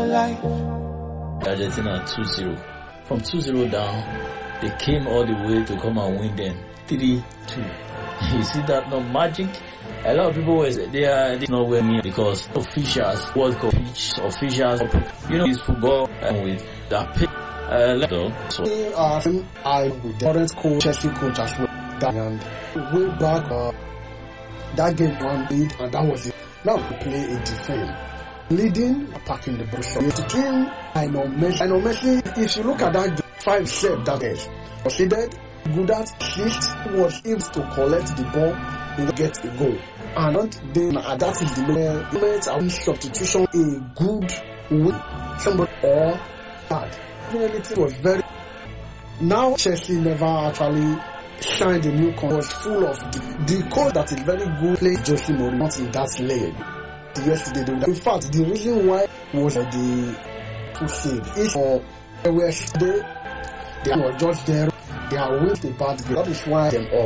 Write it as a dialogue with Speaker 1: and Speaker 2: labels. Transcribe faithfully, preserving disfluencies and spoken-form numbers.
Speaker 1: life.
Speaker 2: Argentina two zero. From two zero down, they came all the way to come and win them three two. You see that? No magic. A lot of people were they are they not winning because officials, World Cup pitch officials, you know, this football and with that pitch. Uh, level. So
Speaker 3: uh, I with the current coach, Chelsea coach as well. And way back, uh, that game one lead, and that was it. Now we play a defense. Leading, attacking the ball. Between I know Messi, I know Messi. If you look at that five set that is considered good at least was able to collect the ball and get a goal. And then uh, that is the moment of substitution a good win. Somebody or bad. It was very. Now Chelsea never actually signed a new contract. Was full of the, the coach that is very good. Played Jose Mourinho not in that leg. Yesterday, in fact, the reason why was uh, the to save is for they were they they were just there. They are with the bad game. That is why them all.